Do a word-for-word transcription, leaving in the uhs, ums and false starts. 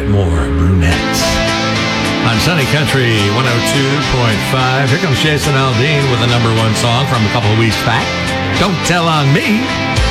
more brunettes. On Sunny Country one oh two point five, here comes Jason Aldean with the number one song from a couple of weeks back. Don't Tell on Me.